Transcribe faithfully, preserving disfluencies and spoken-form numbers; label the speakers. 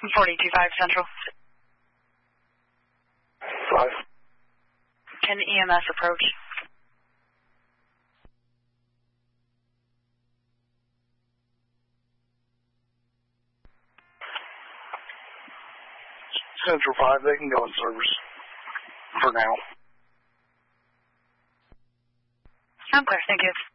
Speaker 1: forty-two five Central.
Speaker 2: Five.
Speaker 1: Can E M S approach?
Speaker 2: Central five, they can go in service for now.
Speaker 1: I'm clear, thank you.